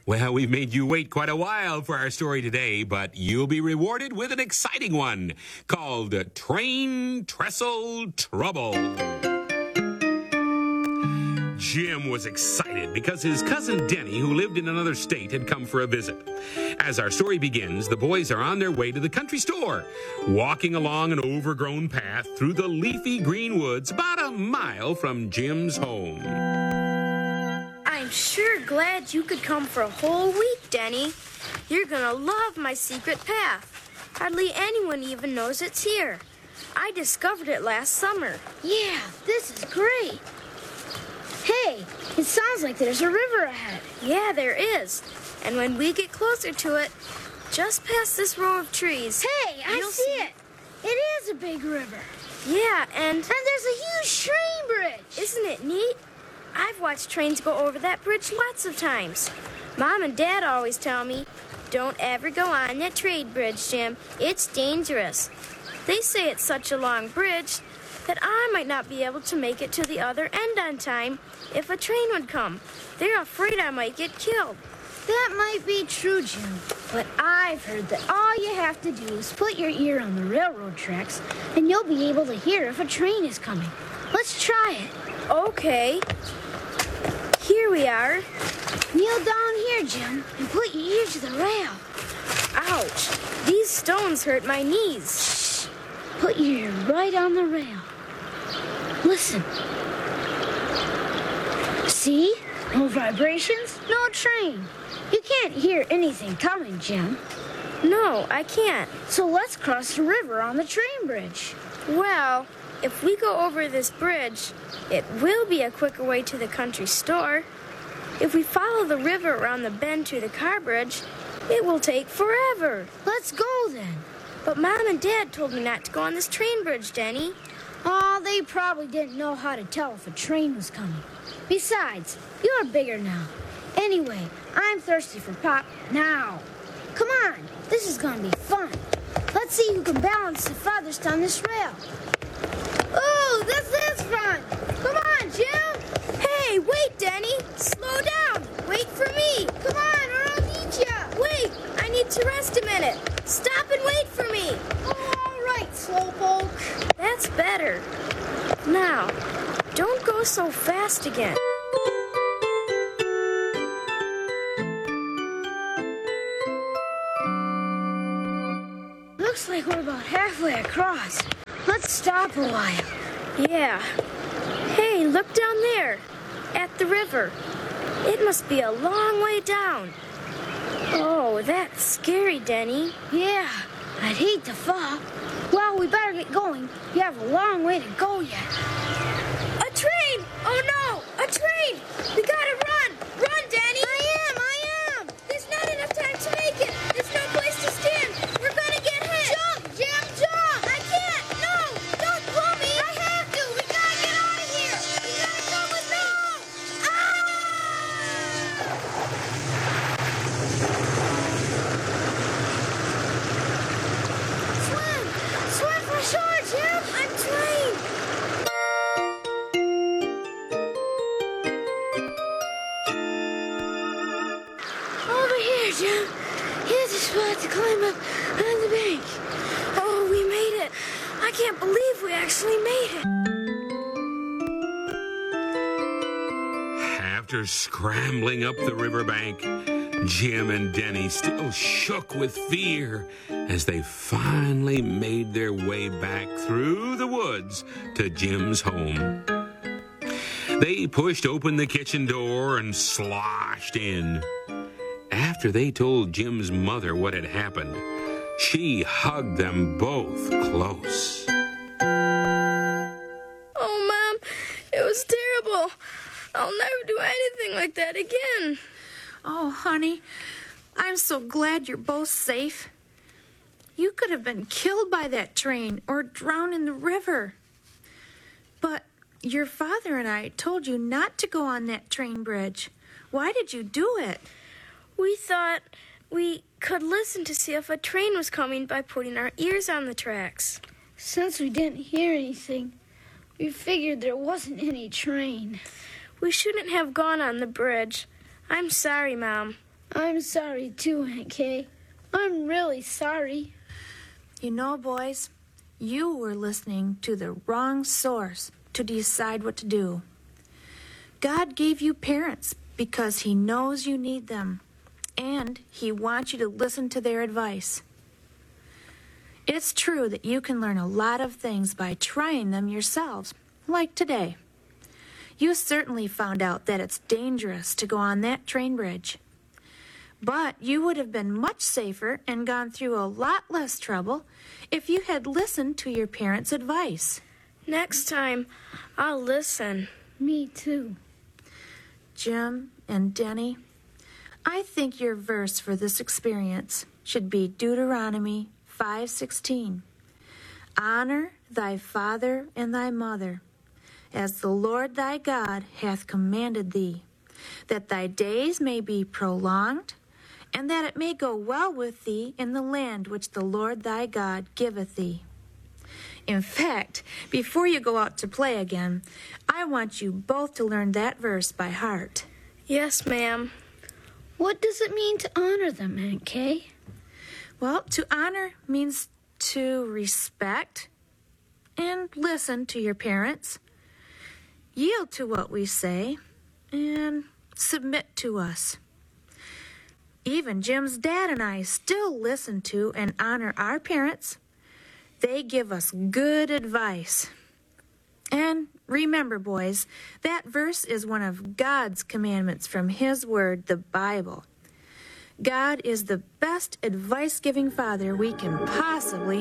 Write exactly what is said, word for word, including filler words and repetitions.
Well, we've made you wait quite a while for our story today, but you'll be rewarded with an exciting one called Train Trestle Trouble. Jim was excited because his cousin Denny, who lived in another state, had come for a visit. As our story begins, the boys are on their way to the country store, walking along an overgrown path through the leafy green woods about a mile from Jim's home. I'm sure glad you could come for a whole week, Denny. You're gonna love my secret path. Hardly anyone even knows it's here. I discovered it last summer. Yeah, this is great. Hey, it sounds like there's a river ahead. Yeah, there is. And when we get closer to it, just past this row of trees... Hey, I see, see it. It is a big river. Yeah, and... And there's a huge train bridge. Isn't it neat? I've watched trains go over that bridge lots of times. Mom and Dad always tell me, don't ever go on that train bridge, Jim. It's dangerous. They say it's such a long bridge that I might not be able to make it to the other end on time if a train would come. They're afraid I might get killed. That might be true, Jim, but I've heard that all you have to do is put your ear on the railroad tracks and you'll be able to hear if a train is coming. Let's try it. Okay. Here we are. Kneel down here, Jim, and put your ear to the rail. Ouch. These stones hurt my knees. Shh. Put your ear right on the rail. Listen. See? No vibrations, no train. You can't hear anything coming, Jim. No, I can't. So let's cross the river on the train bridge. Well, if we go over this bridge, it will be a quicker way to the country store. If we follow the river around the bend to the car bridge, it will take forever. Let's go then. But Mom and Dad told me not to go on this train bridge, Denny. Oh, they probably didn't know how to tell if a train was coming. Besides, you're bigger now. Anyway, I'm thirsty for pop now. Come on, this is gonna be fun. Let's see who can balance the farthest on this rail. Oh, this is fun. Come on, Jim. Hey, wait, Denny. Slow down. Wait for me. Come on, or I'll need ya. Wait, I need to rest a minute. Stop and wait for me. Oh, all right, slowpoke. That's better. Now, don't go so fast again. Looks like we're about halfway across. Let's stop a while. Yeah. Hey, look down there. At the river. It must be a long way down. Oh, that's scary, Denny. Yeah, I'd hate to fall. Well, we better get going. You have a long way to go yet. A train! Oh, no! A train! We gotta run! Run, Denny! I am, I am! There's not enough time to make it. There's no place to stand. We're gonna get hit. Jump, Jim, jump! I can't! No! Don't pull me! I have to! We gotta get out of here! You gotta come with me! Swim! Swim for shore, Jim! I'm trained! Over here, Jim. Here's a spot to climb up on the bank. Oh, we made it. I can't believe we actually made it. After scrambling up the riverbank, Jim and Denny still shook with fear as they finally made their way back through the woods to Jim's home. They pushed open the kitchen door and sloshed in. After they told Jim's mother what had happened, she hugged them both close. Oh, Mom, it was terrible. I'll never do anything like that again. Oh, honey, I'm so glad you're both safe. You could have been killed by that train or drowned in the river. But your father and I told you not to go on that train bridge. Why did you do it? We thought we could listen to see if a train was coming by putting our ears on the tracks. Since we didn't hear anything, we figured there wasn't any train. We shouldn't have gone on the bridge. I'm sorry, Mom. I'm sorry too, Aunt Kay. I'm really sorry. You know, boys, you were listening to the wrong source to decide what to do. God gave you parents because He knows you need them, and He wants you to listen to their advice. It's true that you can learn a lot of things by trying them yourselves, like today. You certainly found out that it's dangerous to go on that train bridge. But you would have been much safer and gone through a lot less trouble if you had listened to your parents' advice. Next time, I'll listen. Me too. Jim and Denny, I think your verse for this experience should be Deuteronomy five sixteen. Honor thy father and thy mother, as the Lord thy God hath commanded thee, that thy days may be prolonged, and that it may go well with thee in the land which the Lord thy God giveth thee. In fact, before you go out to play again, I want you both to learn that verse by heart. Yes, ma'am. What does it mean to honor them, Aunt Kay? Well, to honor means to respect and listen to your parents, yield to what we say, and submit to us. Even Jim's dad and I still listen to and honor our parents. They give us good advice. And remember, boys, that verse is one of God's commandments from His Word, the Bible. God is the best advice-giving Father we can possibly